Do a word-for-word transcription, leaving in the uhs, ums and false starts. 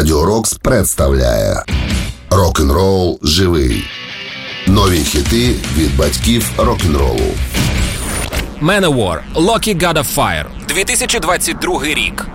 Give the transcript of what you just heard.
Радіо Рокс представляє Рок-н-рол живий. Нові хіти від батьків рок-н-ролу. Manowar, Loki God of Fire, дві тисячі двадцять другий рік.